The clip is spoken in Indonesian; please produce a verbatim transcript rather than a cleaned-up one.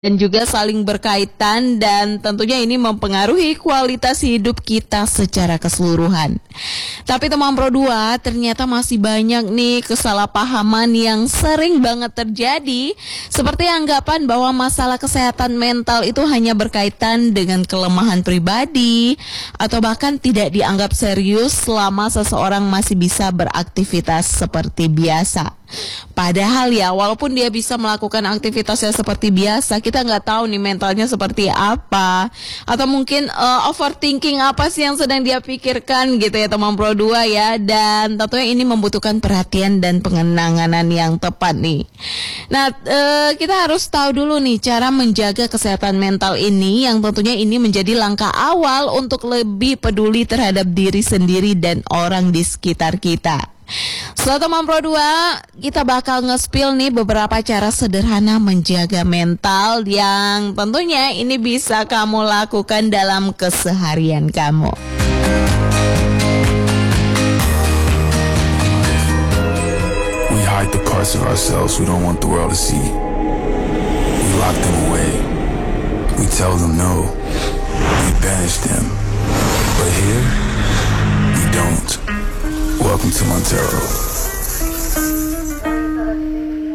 dan juga saling berkaitan, dan tentunya ini mempengaruhi kualitas hidup kita secara keseluruhan. Tapi teman Pro dua, ternyata masih banyak nih kesalahpahaman yang sering banget terjadi, seperti anggapan bahwa masalah kesehatan mental itu hanya berkaitan dengan kelemahan pribadi atau bahkan tidak dianggap serius selama seseorang masih bisa beraktivitas seperti biasa. Padahal ya, walaupun dia bisa melakukan aktivitasnya seperti biasa, kita nggak tahu nih mentalnya seperti apa, atau mungkin uh, overthinking apa sih yang sedang dia pikirkan gitu ya teman Pro dua ya. Dan tentunya ini membutuhkan perhatian dan pengenanganan yang tepat nih. Nah, uh, kita harus tahu dulu nih cara menjaga kesehatan mental ini, yang tentunya ini menjadi langkah awal untuk lebih peduli terhadap diri sendiri dan orang di sekitar kita. Setelah teman Pro dua, kita bakal nge-spill nih beberapa cara sederhana menjaga mental yang tentunya ini bisa kamu lakukan dalam keseharian kamu. We hide the parts of ourselves we don't want the world to see. We lock them away. We tell them no. We banish them. But here, we don't. Welcome to Montero.